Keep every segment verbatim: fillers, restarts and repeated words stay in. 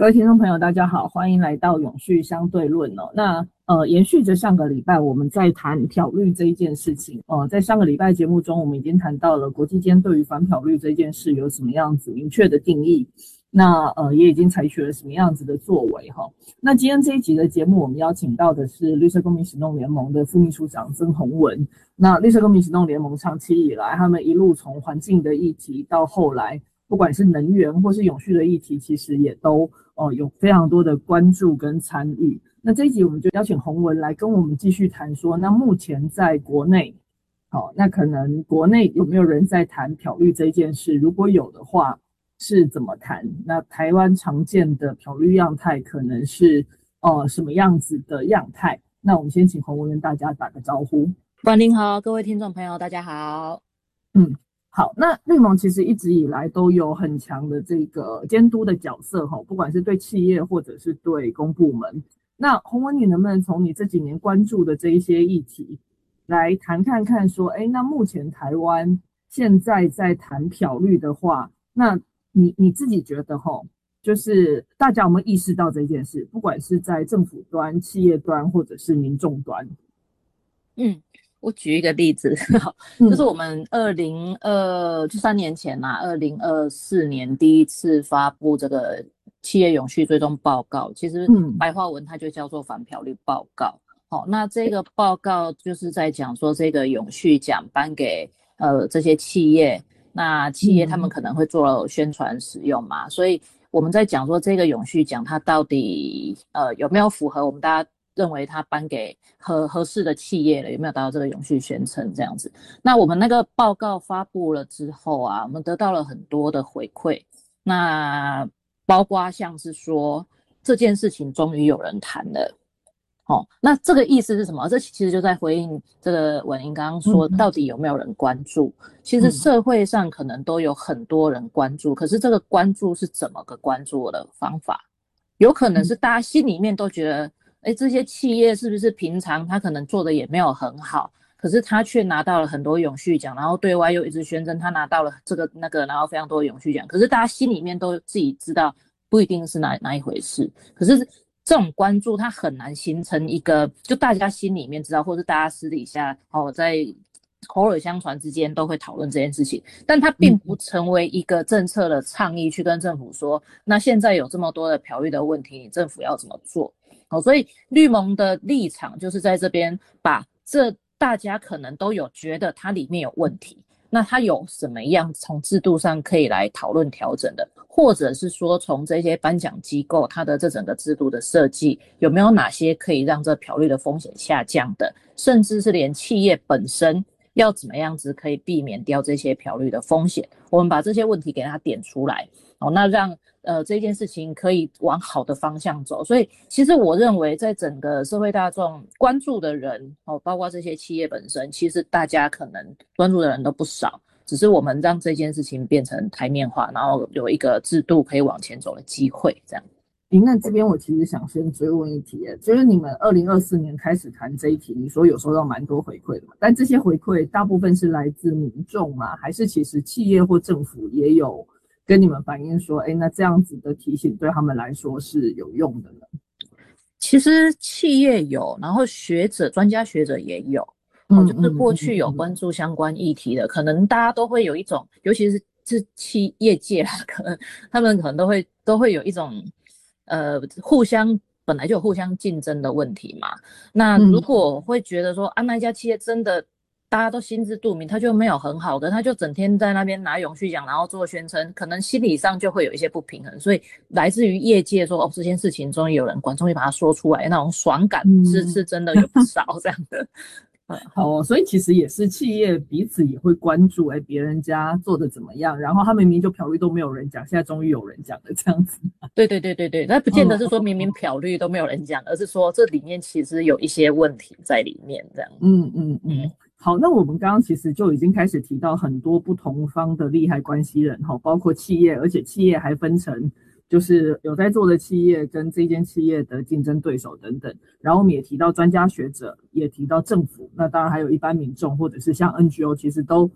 各位听众朋友，大家好，欢迎来到永续相对论哦。那呃，延续着上个礼拜我们在谈漂绿这一件事情，呃，在上个礼拜节目中，我们已经谈到了国际间对于反漂绿这件事有什么样子明确的定义，那呃也已经采取了什么样子的作为哈。那今天这一集的节目，我们邀请到的是绿色公民行动联盟的副秘书长曾宏文。那绿色公民行动联盟长期以来，他们一路从环境的议题到后来，不管是能源或是永续的议题，其实也都呃有非常多的关注跟参与。那这一集我们就邀请宏文来跟我们继续谈说，那目前在国内，好、哦，那可能国内有没有人在谈漂绿这件事？如果有的话，是怎么谈？那台湾常见的漂绿样态可能是呃什么样子的样态？那我们先请宏文跟大家打个招呼。 阮玲好，各位听众朋友，大家好。 嗯。好，那绿盟其实一直以来都有很强的这个监督的角色，不管是对企业或者是对公部门。那宏文，你能不能从你这几年关注的这一些议题来谈看看说，哎，那目前台湾现在在谈漂绿的话，那你你自己觉得齁，就是大家有没有意识到这件事，不管是在政府端、企业端或者是民众端？ 嗯。我举一个例子，就是我们二零二就三年前啦，二零二四年第一次发布这个企业永续追踪报告，其实白话文它就叫做反漂绿报告。好，那这个报告就是在讲说，这个永续奖颁给呃这些企业，那企业他们可能会做宣传使用嘛，所以我们在讲说这个永续奖它到底呃有没有符合我们大家认为它颁给合合适的企业了，有没有达到这个永续宣称这样子。那我们那个报告发布了之后啊，我们得到了很多的回馈，那包括像是说这件事情终于有人谈了。哦，那这个意思是什么？这其实就在回应这个婉莹刚刚说到底有没有人关注。其实社会上可能都有很多人关注，可是这个关注是怎么个关注的方法？有可能是大家心里面都觉得哎，这些企业是不是平常他可能做的也没有很好，可是他却拿到了很多永续奖，然后对外又一直宣称他拿到了这个那个，然后非常多的永续奖，可是大家心里面都自己知道不一定是哪哪一回事。可是这种关注它很难形成一个就大家心里面知道，或是大家私底下哦在口耳相传之间都会讨论这件事情，但它并不成为一个政策的倡议去跟政府说，那现在有这么多的漂绿的问题，你政府要怎么做？哦，所以绿盟的立场就是在这边把这大家可能都有觉得它里面有问题，那它有什么样从制度上可以来讨论调整的，或者是说从这些颁奖机构它的这整个制度的设计有没有哪些可以让这漂绿的风险下降的，甚至是连企业本身要怎么样子可以避免掉这些漂绿的风险，我们把这些问题给它点出来，哦，那让呃这件事情可以往好的方向走。所以其实我认为在整个社会大众关注的人，哦，包括这些企业本身，其实大家可能关注的人都不少，只是我们让这件事情变成台面化，然后有一个制度可以往前走的机会这样。 那这边我其实想先追问一题，就是你们二零二四年开始谈这一题，你说有收到蛮多回馈的嘛？但这些回馈大部分是来自民众吗？还是其实企业或政府也有跟你们反映说，哎，那这样子的提醒对他们来说是有用的呢？ 其实企业有，然后学者、专家学者也有，哦，就是过去有关注相关议题的，可能大家都会有一种，尤其是是企业界啦，可能他们可能都会都会有一种。呃，互相本来就有互相竞争的问题嘛。那如果会觉得说，啊，那一家企业真的大家都心知肚明，他就没有很好的，他就整天在那边拿永续奖，然后做宣称，可能心理上就会有一些不平衡。所以来自于业界说，哦，这件事情终于有人管，终于把它说出来，那种爽感是、嗯、是真的有不少这样的。 哦，所以其实也是企业彼此也会关注，哎，别人家做的怎么样，然后他明明就漂绿都没有人讲，现在终于有人讲了这样子。 对对对对对，那不见得是说明明漂绿都没有人讲，而是说这里面其实有一些问题在里面这样。 嗯嗯嗯。好，那我们刚刚其实就已经开始提到很多不同方的利害关系人，包括企业，而且企业还分成就是有在做的企业跟这间企业的竞争对手等等，然后我们也提到专家学者，也提到政府，那当然还有一般民众或者是像 N G O， 其实都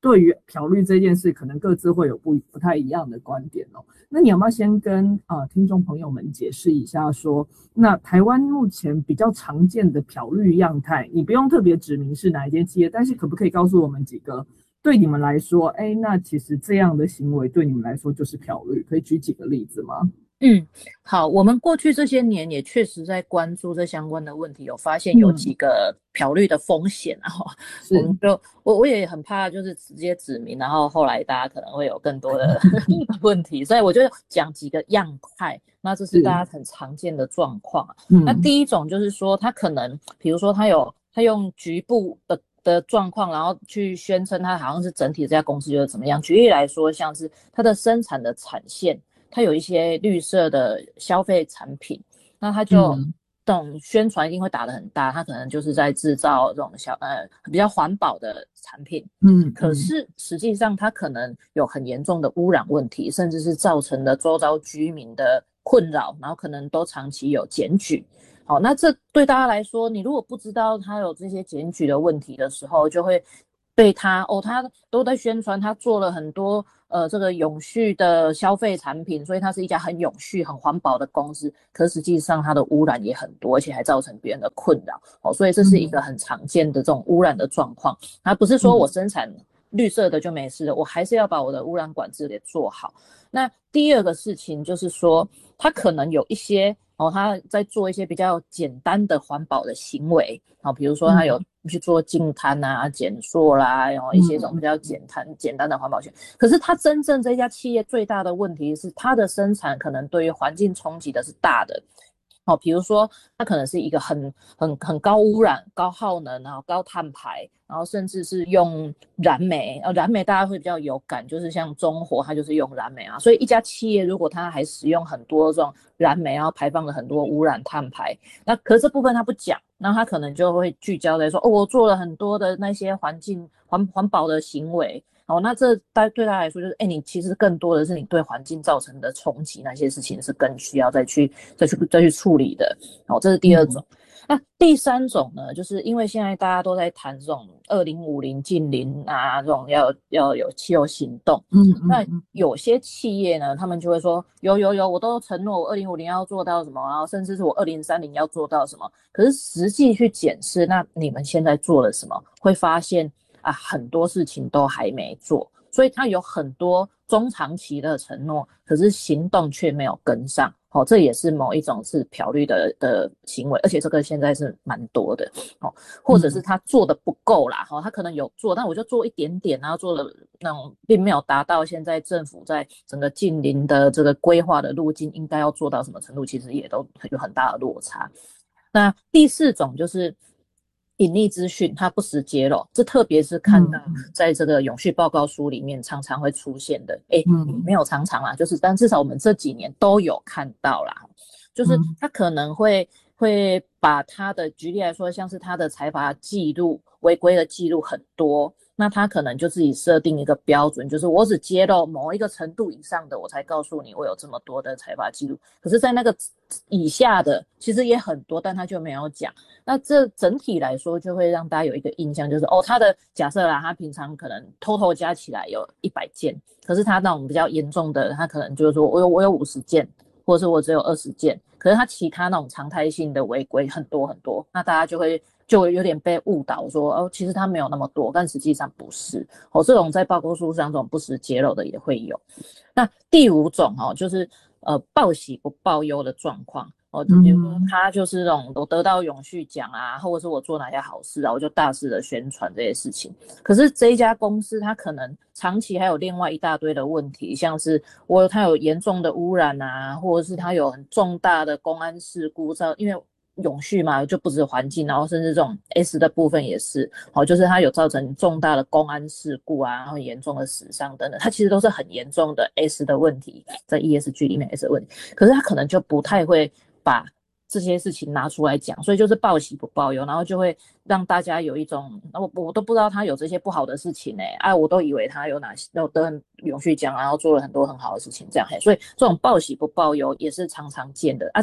对于漂绿这件事，可能各自会有不不太一样的观点哦。那你要不要先跟呃听众朋友们解释一下说，那台湾目前比较常见的漂绿样态，你不用特别指明是哪一间企业，但是可不可以告诉我们几个对你们来说，哎，那其实这样的行为对你们来说就是漂绿，可以举几个例子吗？ 嗯，好，我们过去这些年也确实在关注这相关的问题，有发现有几个漂绿的风险啊，嗯、我们就我我也很怕就是直接指明，然后后来大家可能会有更多的问题，所以我就讲几个样态，那这是大家很常见的状况、啊。那第一种就是说，他可能比如说他有他用局部的的状况，然后去宣称它好像是整体这家公司就是怎么样。举例来说，像是它的生产的产线。它有一些绿色的消费产品，那它就这种宣传一定会打得很大，它可能就是在制造这种小呃比较环保的产品，嗯，可是实际上它可能有很严重的污染问题，甚至是造成了周遭居民的困扰，然后可能都长期有检举。好，那这对大家来说，你如果不知道它有这些检举的问题的时候，就会被他哦，他都在宣传他做了很多呃这个永续的消费产品，所以他是一家很永续、很环保的公司。可实际上它的污染也很多，而且还造成别人的困扰哦，所以这是一个很常见的这种污染的状况。它不是说我生产绿色的就没事了，我还是要把我的污染管制给做好。那第二个事情就是说，他可能有一些哦，他在做一些比较简单的环保的行为，好、哦，比如说他有去做净滩啊、减塑啦，然后一些这种比较简单、嗯、简单的环保行为。可是他真正这家企业最大的问题是，它的生产可能对于环境冲击的是大的。哦，比如说它可能是一个很很很高污染、高耗能，然后高碳排，然后甚至是用燃煤，呃，燃煤大家会比较有感，就是像中火，它就是用燃煤啊。所以一家企业如果它还使用很多这种燃煤，然后排放了很多污染碳排，那可是这部分它不讲，那它可能就会聚焦在说，哦，我做了很多的那些环境环环保的行为。哦，那这对他来说就是，哎，你其实更多的是你对环境造成的冲击，那些事情是更需要再去再去再去处理的。哦，这是第二种。嗯、那第三种呢，就是因为现在大家都在谈这种二零五零近零啊，这种要要有气候行动。嗯嗯。那有些企业呢，他们就会说，有有有，我都承诺我二零五零要做到什么，然后甚至是我二零三零要做到什么。可是实际去检视，那你们现在做了什么，会发现。啊，很多事情都还没做，所以他有很多中长期的承诺，可是行动却没有跟上。哦，这也是某一种是漂绿的的行为，而且这个现在是蛮多的。哦，或者是他做的不够啦，哈、哦，他可能有做，但我就做一点点，然后做的那种并没有达到现在政府在整个近邻的这个规划的路径应该要做到什么程度，其实也都有很大的落差。那第四种就是隐匿资讯，它不实揭露，这特别是看到在这个永续报告书里面常常会出现的。哎、嗯，没有常常啦，就是但至少我们这几年都有看到啦，就是他可能会会把他的举例来说，像是他的财阀记录违规的记录很多。那他可能就自己设定一个标准，就是我只揭露某一个程度以上的，我才告诉你我有这么多的财阀记录。可是在那个以下的其实也很多，但他就没有讲。那这整体来说就会让大家有一个印象，就是哦，他的假设啦，他平常可能偷偷加起来有一百件，可是他那种比较严重的，他可能就是说我有我有五十件，或者是我只有二十件，可是他其他那种常态性的违规很多很多，那大家就会就有点被误导说哦，其实他没有那么多，但实际上不是。哦，这种在报告书上这种不实揭露的也会有。那第五种哦，就是呃报喜不报忧的状况。哦，比如说他就是那种我得到永续奖啊，或者是我做哪些好事啊，我就大肆的宣传这些事情。可是这一家公司它可能长期还有另外一大堆的问题，像是我它有严重的污染啊，或者是它有很重大的公安事故，因为永续嘛，就不止环境，然后甚至这种 S 的部分也是，哦，就是它有造成重大的公安事故啊，然后严重的死伤等等，它其实都是很严重的 S 的问题，在 E S G 里面 S 的问题，可是它可能就不太会把这些事情拿出来讲，所以就是报喜不报忧，然后就会让大家有一种我我都不知道他有这些不好的事情哎、欸，啊，我都以为他有哪些有得永续奖，然后做了很多很好的事情这样，所以这种报喜不报忧也是常常见的啊，在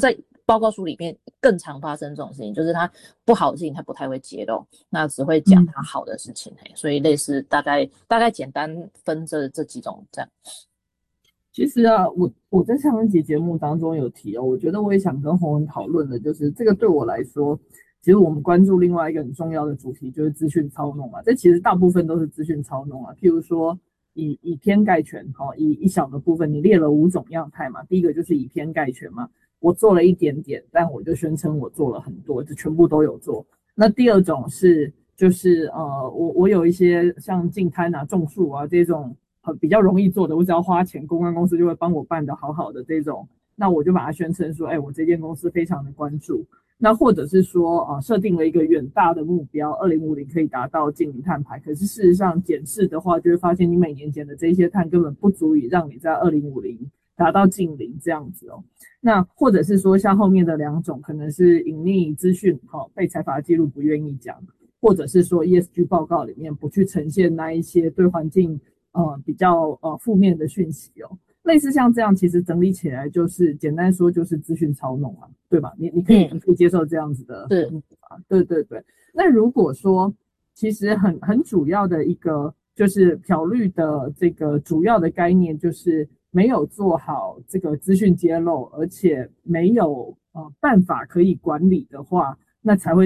报告书里面更常发生这种事情，就是他不好的事情他不太会揭露，那只会讲他好的事情，嗯、所以类似大概大概简单分这这几种这样。 其实啊，我我在上一集节目当中有提哦，我觉得我也想跟洪文讨论的，就是这个对我来说，其实我们关注另外一个很重要的主题，就是资讯操弄嘛。这其实大部分都是资讯操弄啊，譬如说以以偏概全，哦，以一小的部分，你列了五种样态嘛。第一个就是以偏概全嘛，我做了一点点，但我就宣称我做了很多，就全部都有做。那第二种是就是呃，我我有一些像净滩啊、种树啊这种。比较容易做的，我只要花钱，公关公司就会帮我办得好好的这种，那我就把它宣称说，哎、欸，我这间公司非常的关注。那或者是说，啊、呃，设定了一个远大的目标，二零五零可以达到净零碳排，可是事实上检视的话，就会发现你每年减的这些碳根本不足以让你在二零五零达到净零这样子哦。那或者是说，像后面的两种，可能是隐匿资讯，好、哦、被财阀记录不愿意讲，或者是说 E S G 报告里面不去呈现那一些对环境。呃，比较呃负面的讯息哦，类似像这样，其实整理起来就是简单说就是资讯操弄啊，对吧？你你可以、嗯、你可以接受这样子的， 是啊，对对对。那如果说其实很很主要的一个就是漂绿的这个主要的概念就是没有做好这个资讯揭露，而且没有呃办法可以管理的话，那才会